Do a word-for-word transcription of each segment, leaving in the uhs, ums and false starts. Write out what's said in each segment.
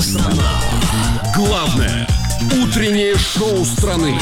Страна. Главное утреннее шоу страны.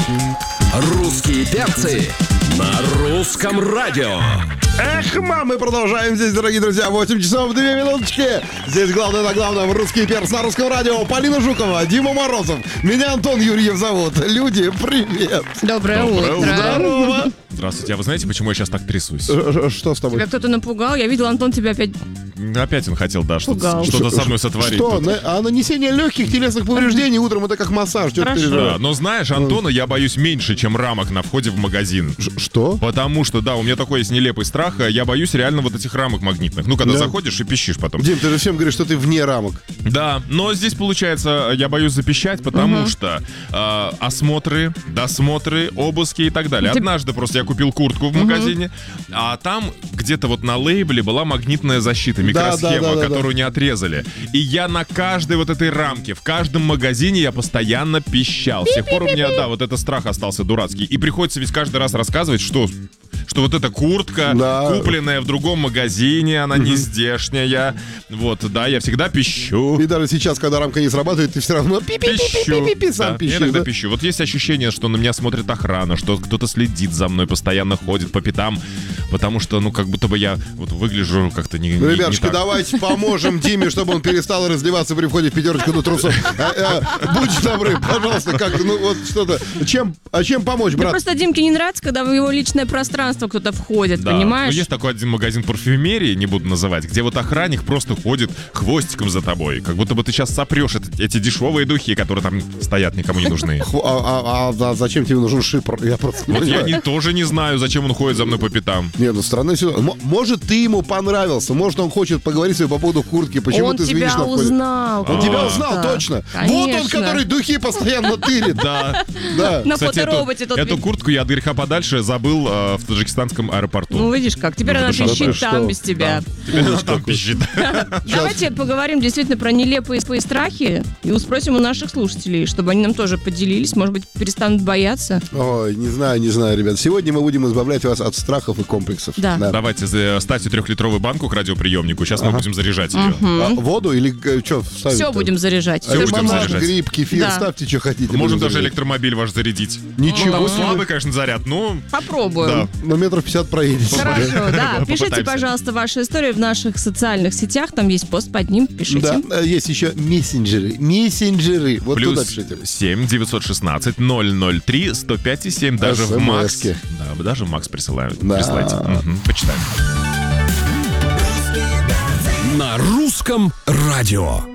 Русские перцы на русском радио. Эх, мам, мы продолжаем здесь, дорогие друзья. восемь часов две минуточки. Здесь главное на главном. Русский перц на русском радио. Полина Жукова, Дима Морозов. Меня Антон Юрьев зовут. Люди, привет. Доброе, Доброе утро. Здорово. Здравствуйте. А вы знаете, почему я сейчас так трясусь? Ш- Что с тобой? Тебя кто-то напугал. Я видел, Антон тебя опять... Опять он хотел, да, что-то, Пугал. что-то со мной сотворить. Что? тут. На- А нанесение легких телесных повреждений утром это как массаж. Чё ты Хорошо. переживаешь? Да, но знаешь, Антона я боюсь меньше, чем рамок на входе в магазин. Ш- Что? Потому что, да, у меня такой есть нелепый страх, я боюсь реально вот этих рамок магнитных. Ну, когда Да. заходишь и пищишь потом. Дим, ты же всем говоришь, что ты вне рамок. Да, но здесь, получается, я боюсь запищать, потому что э, осмотры, досмотры, обыски и так далее. Ты- Однажды просто я купил куртку в магазине, а там где-то вот на лейбле была магнитная защита, микросхема, да, да, да, которую не отрезали. И я на каждой вот этой рамке, в каждом магазине я постоянно пищал. С тех пор у меня, да, вот этот страх остался дурацкий. И приходится ведь каждый раз рассказывать, что... Что вот эта куртка, Да. купленная в другом магазине, она не здешняя. Вот, да, я всегда пищу. И даже сейчас, когда рамка не срабатывает, ты все равно пи-пи-пи-пи-пи-пи сам Да, пищишь, я иногда да? пищу. Вот есть ощущение, что на меня смотрит охрана, что кто-то следит за мной, постоянно ходит по пятам, потому что, ну, как будто бы я вот выгляжу как-то не, не- Ну, не ребятушки, так. давайте поможем Диме, чтобы он перестал раздеваться при входе в пятерочку до трусов. А, а, будьте добры, пожалуйста, как ну вот что-то. Чем, а чем помочь, Да брат? просто Димке не нравится, когда в его личное пространство кто-то входит, Да. понимаешь? Ну, есть такой один магазин парфюмерии, не буду называть, где вот охранник просто ходит хвостиком за тобой. Как будто бы ты сейчас сопрешь эти, эти дешевые духи, которые там стоят, никому не нужны. Ху- А, а- а да, зачем тебе нужен шипр? Я просто не Вот я понимаю. не, тоже не знаю, зачем он ходит за мной по пятам. Не, ну странная ситуация. М- Может, ты ему понравился, может, он хочет поговорить с тобой по поводу куртки, почему Он ты звенишь тебя на входе. узнал. Он тебя просто. узнал, точно. Конечно. Вот он, который духи постоянно тырит. Да. Да. На Кстати, фотороботе эту, тот эту вид- куртку я от греха подальше забыл э, в таджикистанском аэропорту. Ну, видишь как, теперь Ну, она потому что- пищит там что? без тебя. Теперь она там пищит. Давайте поговорим действительно про нелепые свои страхи и спросим у наших слушателей, чтобы они нам тоже поделились, может быть, перестанут бояться. Ой, не знаю, не знаю, ребят. Сегодня мы будем избавлять вас от страхов и комплексов. Да. Давайте за- ставьте трехлитровую банку к радиоприемнику. Сейчас мы будем заряжать ее. А, воду или что ставить? Все будем заряжать. Всё будем Лимонад, заряжать. гриб, кефир, Да. ставьте, что хотите. Можем будем даже заряжать. электромобиль ваш зарядить. Ничего Ну, себе. слабый, конечно, заряд, но... Попробуем. На метров пятьдесят проедете. Хорошо, да. Пишите, Попытаемся. пожалуйста, ваши истории в наших социальных сетях. Там есть пост под ним. Пишите. Да, э, есть еще мессенджеры. Мессенджеры. Вот туда Плюс пишите. семь девятьсот шестнадцать ноль ноль три сто пять и семь. Даже в Макс. СМСки. Да, даже в Макс присылают. Да. Присылайте. Мгм, почитаем. На русском радио.